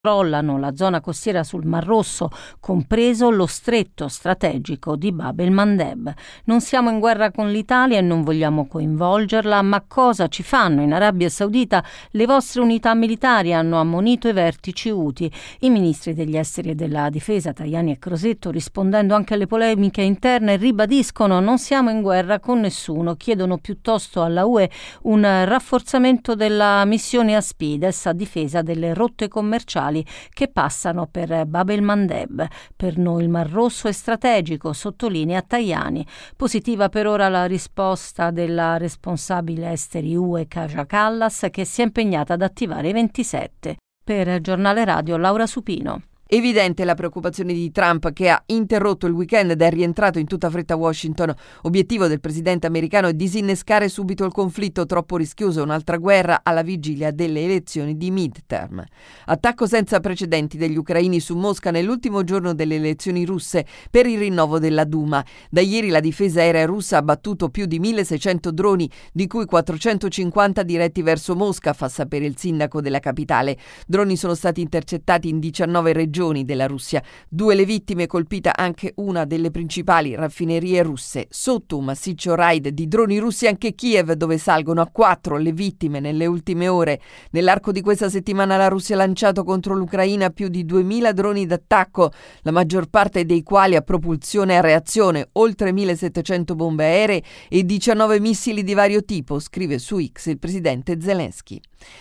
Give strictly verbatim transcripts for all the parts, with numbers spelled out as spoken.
controllano la zona costiera sul Mar Rosso, compreso lo stretto strategico di Bab el-Mandeb. Non siamo in guerra con l'Italia e non vogliamo coinvolgerla, ma cosa ci fanno in Arabia Saudita? Le vostre unità militari hanno ammonito i vertici Houthi. I ministri degli esteri e della difesa, Tajani e Crosetto, rispondendo anche alle polemiche interne, ribadiscono: non siamo in guerra con nessuno, chiedono piuttosto alla U E un rafforzamento della missione Aspides a difesa delle rotte commerciali che passano per Bab el-Mandeb. Per noi il Mar Rosso è strategico, sottolinea Tajani. Positiva per ora la risposta della responsabile esteri U E Kaja Kallas, che si è impegnata ad attivare i ventisette. Per Giornale Radio, Laura Supino. Evidente la preoccupazione di Trump, che ha interrotto il weekend ed è rientrato in tutta fretta a Washington. Obiettivo del presidente americano è disinnescare subito il conflitto, troppo rischiosa un'altra guerra alla vigilia delle elezioni di midterm. Attacco senza precedenti degli ucraini su Mosca nell'ultimo giorno delle elezioni russe per il rinnovo della Duma. Da ieri la difesa aerea russa ha abbattuto più di milleseicento droni, di cui quattrocentocinquanta diretti verso Mosca, fa sapere il sindaco della capitale. Droni sono stati intercettati in diciannove regioni della Russia. Due le vittime, colpita anche una delle principali raffinerie russe. Sotto un massiccio raid di droni russi anche Kiev, dove salgono a quattro le vittime nelle ultime ore. Nell'arco di questa settimana la Russia ha lanciato contro l'Ucraina più di duemila droni d'attacco, la maggior parte dei quali a propulsione a reazione, oltre millesettecento bombe aeree e diciannove missili di vario tipo, scrive su X il presidente Zelensky.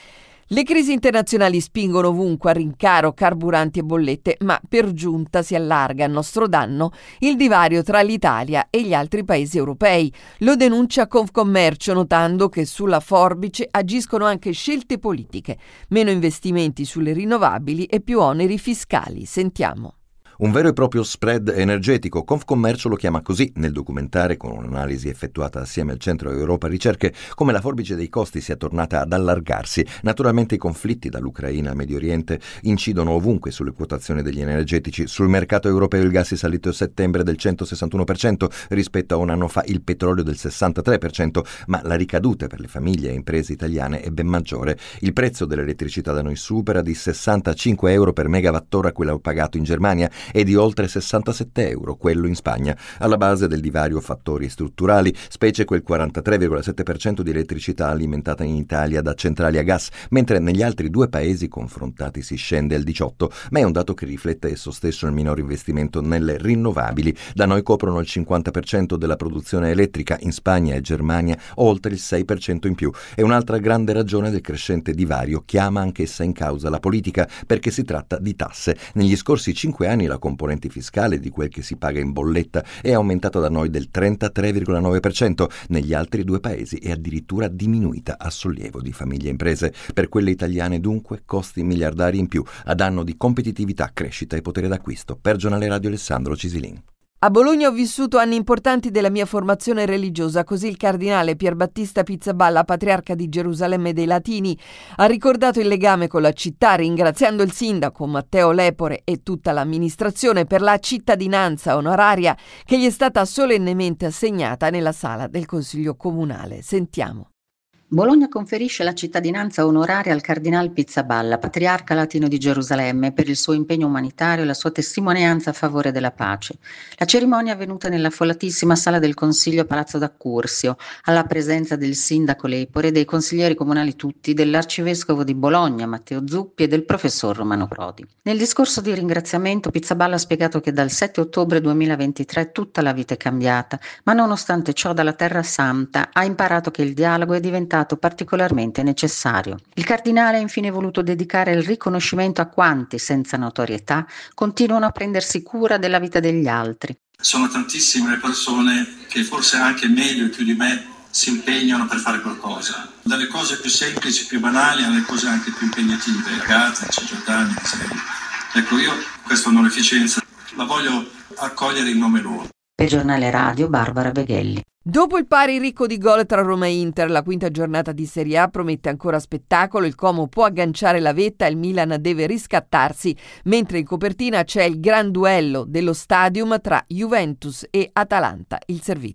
Le crisi internazionali spingono ovunque a rincaro carburanti e bollette, ma per giunta si allarga a nostro danno il divario tra l'Italia e gli altri paesi europei. Lo denuncia Confcommercio, notando che sulla forbice agiscono anche scelte politiche, meno investimenti sulle rinnovabili e più oneri fiscali. Sentiamo. Un vero e proprio spread energetico, Confcommercio lo chiama così nel documentare, con un'analisi effettuata assieme al Centro Europa Ricerche, come la forbice dei costi sia tornata ad allargarsi. Naturalmente i conflitti dall'Ucraina al Medio Oriente incidono ovunque sulle quotazioni degli energetici. Sul mercato europeo il gas è salito a settembre del centosessantuno per cento rispetto a un anno fa, il petrolio del sessantatré per cento, ma la ricaduta per le famiglie e imprese italiane è ben maggiore. Il prezzo dell'elettricità da noi supera di sessantacinque euro per megawattora quello pagato in Germania e di oltre sessantasette euro quello in Spagna. Alla base del divario fattori strutturali, specie quel quarantatré virgola sette per cento di elettricità alimentata in Italia da centrali a gas, mentre negli altri due paesi confrontati si scende al diciotto, ma è un dato che riflette esso stesso il minor investimento nelle rinnovabili. Da noi coprono il cinquanta per cento della produzione elettrica, in Spagna e Germania oltre il sei per cento in più. E un'altra grande ragione del crescente divario chiama anch'essa in causa la politica, perché si tratta di tasse. Negli scorsi cinque anni la componente fiscale di quel che si paga in bolletta è aumentata da noi del trentatré virgola nove per cento, negli altri due paesi è addirittura diminuita, a sollievo di famiglie e imprese. Per quelle italiane dunque costi miliardari in più a danno di competitività, crescita e potere d'acquisto. Per Giornale Radio, Alessandro Cisilin. A Bologna ho vissuto anni importanti della mia formazione religiosa, così il cardinale Pierbattista Pizzaballa, patriarca di Gerusalemme dei Latini, ha ricordato il legame con la città, ringraziando il sindaco Matteo Lepore e tutta l'amministrazione per la cittadinanza onoraria che gli è stata solennemente assegnata nella sala del Consiglio Comunale. Sentiamo. Bologna conferisce la cittadinanza onoraria al cardinal Pizzaballa, patriarca latino di Gerusalemme, per il suo impegno umanitario e la sua testimonianza a favore della pace. La cerimonia è avvenuta nella affollatissima sala del Consiglio a Palazzo d'Accursio, alla presenza del sindaco Lepore e dei consiglieri comunali tutti, dell'arcivescovo di Bologna Matteo Zuppi e del professor Romano Prodi. Nel discorso di ringraziamento Pizzaballa ha spiegato che dal sette ottobre duemilaventitré tutta la vita è cambiata, ma nonostante ciò dalla Terra Santa ha imparato che il dialogo è diventato particolarmente necessario. Il cardinale ha infine voluto dedicare il riconoscimento a quanti, senza notorietà, continuano a prendersi cura della vita degli altri. Sono tantissime le persone che forse anche meglio e più di me si impegnano per fare qualcosa, dalle cose più semplici, più banali, alle cose anche più impegnative, ragazzi, sacerdoti, ecco, io questa onorificenza la voglio accogliere in nome loro. Per Giornale Radio, Barbara Beghelli. Dopo il pari ricco di gol tra Roma e Inter, la quinta giornata di Serie A promette ancora spettacolo. Il Como può agganciare la vetta, il Milan deve riscattarsi, mentre in copertina c'è il gran duello dello Stadium tra Juventus e Atalanta. Il servizio.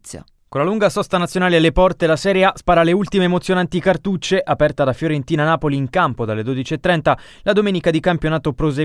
Con la lunga sosta nazionale alle porte, la Serie A spara le ultime emozionanti cartucce. Aperta da Fiorentina-Napoli in campo dalle dodici e trenta, la domenica di campionato prosegue